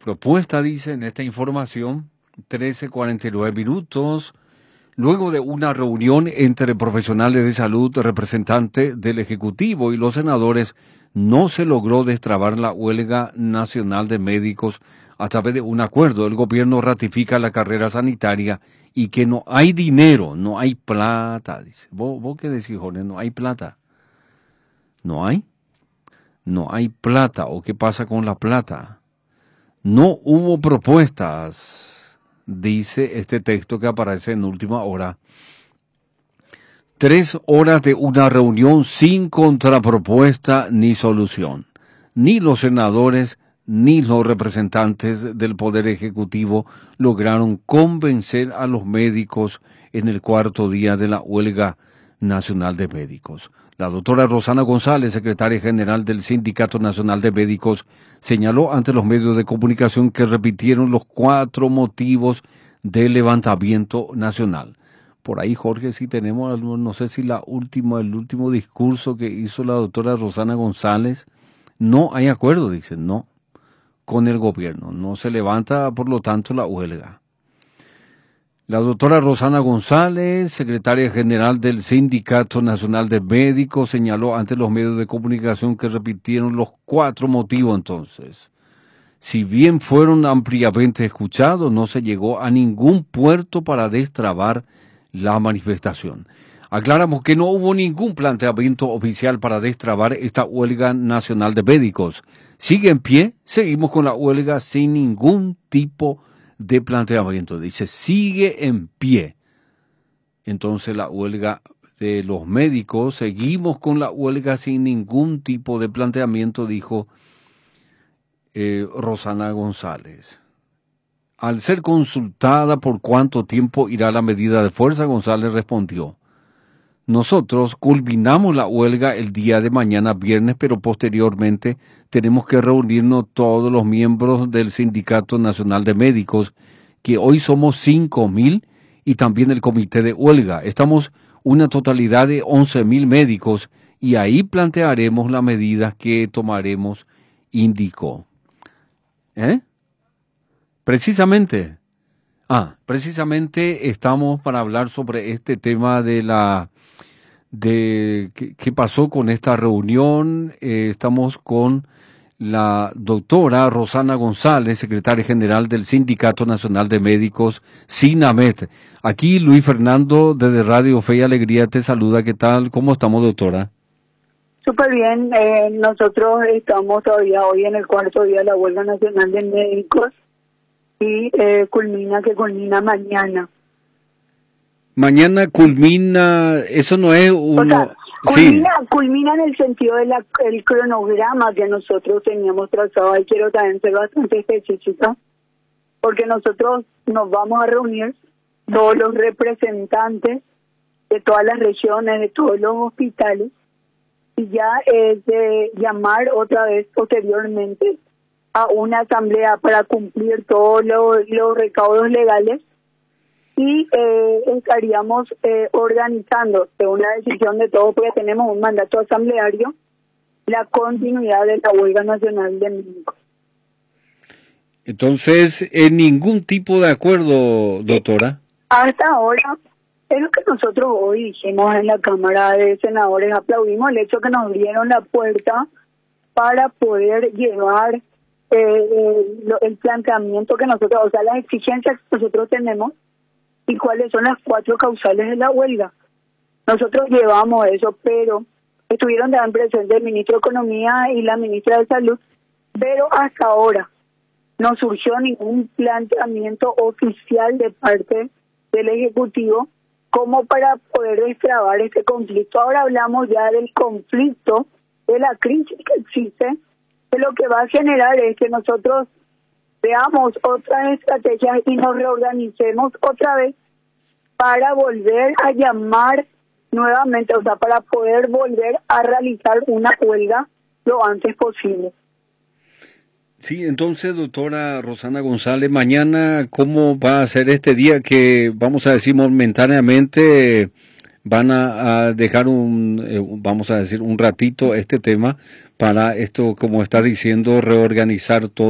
propuesta, dice en esta información, 13:49. Luego de una reunión entre profesionales de salud, representantes del Ejecutivo y los senadores, no se logró destrabar la huelga nacional de médicos a través de un acuerdo. El gobierno ratifica la carrera sanitaria y que no hay dinero, no hay plata, dice. ¿Vos qué decís, Jorge? No hay plata. ¿No hay? No hay plata. ¿O qué pasa con la plata? No hubo propuestas, dice este texto que aparece en última hora. 3 horas de una reunión sin contrapropuesta ni solución. Ni los senadores ni los representantes del Poder Ejecutivo lograron convencer a los médicos en el cuarto día de la huelga nacional de médicos. La doctora Rosana González, secretaria general del Sindicato Nacional de Médicos, señaló ante los medios de comunicación que repitieron los 4 motivos del levantamiento nacional. Por ahí, Jorge, si tenemos, no sé si el último discurso que hizo la doctora Rosana González, no hay acuerdo, dicen, no, con el gobierno. No se levanta, por lo tanto, la huelga. La doctora Rosana González, secretaria general del Sindicato Nacional de Médicos, señaló ante los medios de comunicación que repitieron los 4 motivos entonces. Si bien fueron ampliamente escuchados, no se llegó a ningún puerto para destrabar la manifestación. Aclaramos que no hubo ningún planteamiento oficial para destrabar esta huelga nacional de médicos. Sigue en pie, seguimos con la huelga sin ningún tipo de planteamiento. Dice, sigue en pie. Entonces la huelga de los médicos, seguimos con la huelga sin ningún tipo de planteamiento, dijo Rosana González. Al ser consultada por cuánto tiempo irá la medida de fuerza, González respondió, nosotros culminamos la huelga el día de mañana viernes, pero posteriormente tenemos que reunirnos todos los miembros del Sindicato Nacional de Médicos, que hoy somos 5.000, y también el comité de huelga. Estamos una totalidad de 11.000 médicos y ahí plantearemos las medidas que tomaremos, indicó. Precisamente estamos para hablar sobre este tema de qué pasó con esta reunión. Estamos con la doctora Rosana González, secretaria general del Sindicato Nacional de Médicos, SINAMED. Aquí Luis Fernando desde Radio Fe y Alegría te saluda. ¿Qué tal? ¿Cómo estamos, doctora? Súper bien. Nosotros estamos todavía hoy en el cuarto día de la huelga nacional de médicos y culmina mañana. Mañana culmina, eso no es uno... O sea, culmina en el sentido del cronograma que nosotros teníamos trazado. Ahí quiero también ser bastante específica, porque nosotros nos vamos a reunir todos los representantes de todas las regiones, de todos los hospitales, y ya es de llamar otra vez posteriormente a una asamblea para cumplir todos los recaudos legales. Y estaríamos organizando, de una decisión de todos, porque tenemos un mandato asambleario, la continuidad de la huelga nacional de médicos. Entonces, ¿en ningún tipo de acuerdo, doctora? Hasta ahora, es lo que nosotros hoy dijimos en la Cámara de Senadores, aplaudimos el hecho que nos dieron la puerta para poder llevar el planteamiento que nosotros, o sea, las exigencias que nosotros tenemos, y cuáles son las 4 causales de la huelga. Nosotros llevamos eso, pero estuvieron también presentes el ministro de Economía y la ministra de Salud, pero hasta ahora no surgió ningún planteamiento oficial de parte del Ejecutivo como para poder destrabar este conflicto. Ahora hablamos ya del conflicto, de la crisis que existe, que lo que va a generar es que nosotros veamos otras estrategias y nos reorganicemos otra vez para volver a llamar nuevamente, o sea, para poder volver a realizar una huelga lo antes posible. Sí, entonces, doctora Rosana González, mañana, ¿cómo va a ser este día que, vamos a decir, momentáneamente van a dejar vamos a decir, un ratito este tema para esto, como está diciendo, reorganizar todo?